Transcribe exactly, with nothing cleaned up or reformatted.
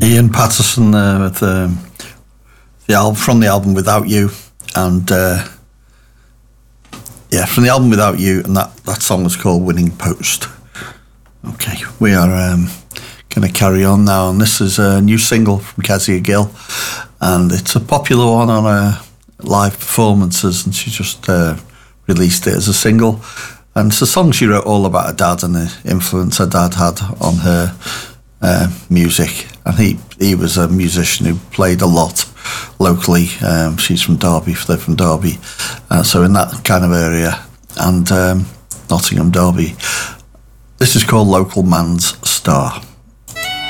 Ian Patterson uh, with um, the album from the album Without You, and uh, yeah, from the album Without You, and that, that song was called Winning Post. Okay, we are um, going to carry on now, and this is a new single from Kezia Gill, and it's a popular one on her live performances, and she just uh, released it as a single, and it's a song she wrote all about her dad and the influence her dad had on her uh, music. And he, he was a musician who played a lot locally. Um, she's from Derby, they're from Derby, uh, so in that kind of area, and um, Nottingham, Derby. This is called Local Man's Star.